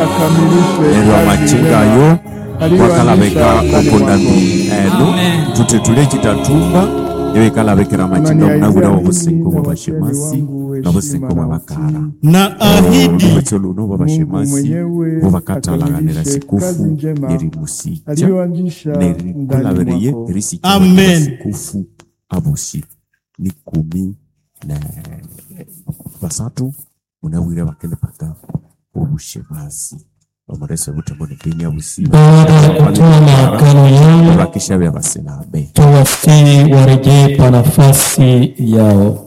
Ero machinga yo wakalabeka okondambi eno tutetule kitatumba ewe kalabekera machinga munagura obusingo bw'abashemasi n'obusingo bw'abakara na ahidi bw'ekyoluno bw'abashemasi bw'abakatalaganira sikufu eri musija neri kulabereye erisiki sikufu abusi ni 13 munawira bakende paka obushemasi Omarese butabone penya busiba kutoa maagano yao bakisha bya basinabe tuwafie warejee pa nafasi yao.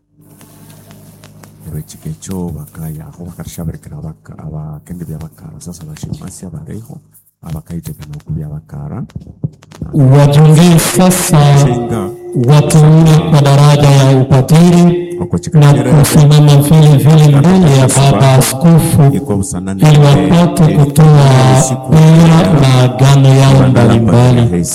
Rechikecho bakaya aho bakashaberekera abakende bya bakara sasa bashimasi abareho abakaite kana kubya bakara wajongee sasa watume kwa daraja ya upadiri na kusimama vile vile mbele ya baba askofu ili wapate kutoa pia maagano yao mbalimbali.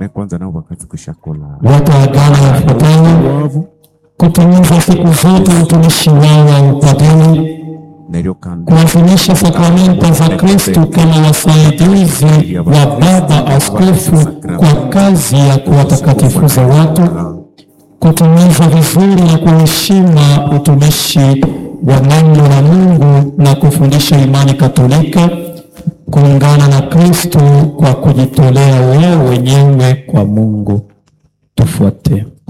Wataagana yafuatayo: kutimiza siku zote utumishi wao wa upadiri, kuadhimisha sakramenti za Kristo kama wasaidizi wa baba askofu kwa kazi ya kuwatakatifuza watu, kutimiza vizuri na kuheshima utumishi wa neno la Mungu na kufundisha imani Katolika, kuungana na Kristo kwa kujitolea wao wenyewe kwa Mungu. Tufuate.